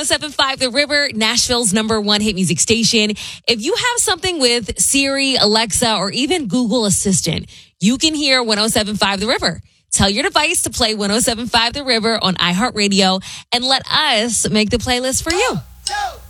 107.5 The River, Nashville's #1 hit music station. If you have something with Siri, Alexa, or even Google Assistant, you can hear 107.5 The River. Tell your device to play 107.5 The River on iHeartRadio and let us make the playlist for you. 1, 2,